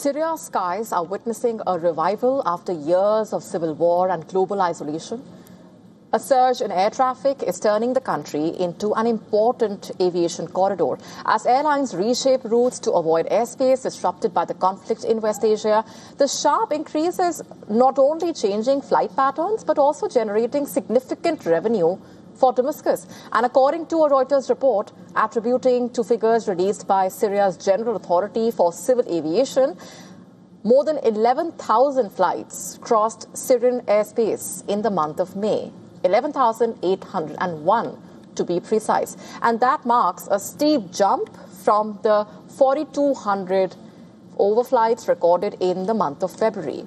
Syria's skies are witnessing a revival after years of civil war and global isolation. A surge in air traffic is turning the country into an important aviation corridor. As airlines reshape routes to avoid airspace disrupted by the conflict in West Asia, the sharp increase is not only changing flight patterns but also generating significant revenue for Damascus. And according to a Reuters report attributing to figures released by Syria's General Authority for Civil Aviation, more than 11,000 flights crossed Syrian airspace in the month of May. 11,801 to be precise. And that marks a steep jump from the 4,200 overflights recorded in the month of February.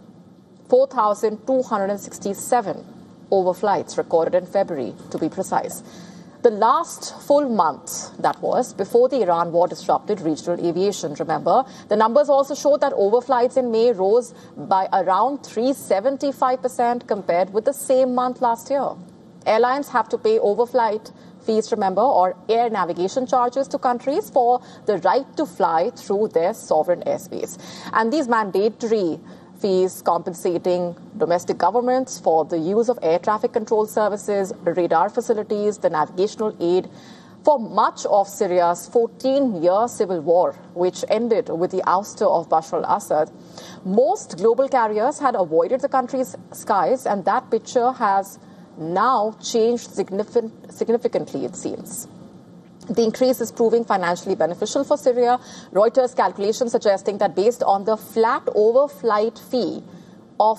4,267 overflights recorded in February, to be precise. The last full month, that was, before the Iran war disrupted regional aviation. Remember, the numbers also show that overflights in May rose by around 375% compared with the same month last year. Airlines have to pay overflight fees, remember, or air navigation charges to countries for the right to fly through their sovereign airspace. And these mandatory fees compensating domestic governments for the use of air traffic control services, radar facilities, the navigational aid for much of Syria's 14-year civil war, which ended with the ouster of Bashar al-Assad. Most global carriers had avoided the country's skies, and that picture has now changed significantly, it seems. The increase is proving financially beneficial for Syria. Reuters calculations suggesting that based on the flat overflight fee of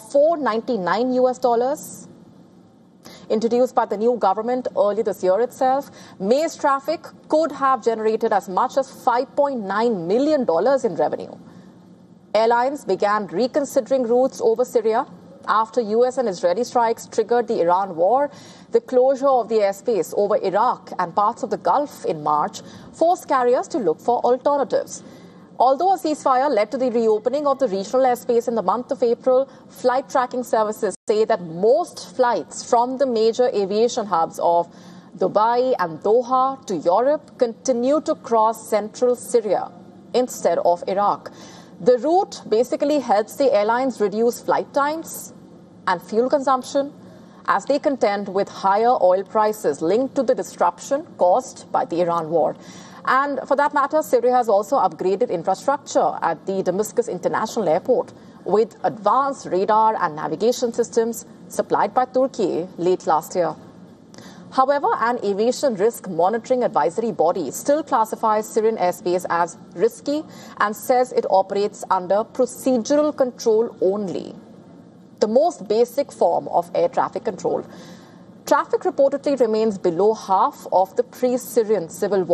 $499 introduced by the new government early this year itself, May's traffic could have generated as much as $5.9 million in revenue. Airlines began reconsidering routes over Syria after US and Israeli strikes triggered the Iran war. The closure of the airspace over Iraq and parts of the Gulf in March forced carriers to look for alternatives. Although a ceasefire led to the reopening of the regional airspace in the month of April, flight tracking services say that most flights from the major aviation hubs of Dubai and Doha to Europe continue to cross central Syria instead of Iraq. The route basically helps the airlines reduce flight times and fuel consumption as they contend with higher oil prices linked to the disruption caused by the Iran war. And for that matter, Syria has also upgraded infrastructure at the Damascus International Airport with advanced radar and navigation systems supplied by Turkey late last year. However, an aviation risk monitoring advisory body still classifies Syrian airspace as risky and says it operates under procedural control only, the most basic form of air traffic control. Traffic reportedly remains below half of the pre-Syrian civil war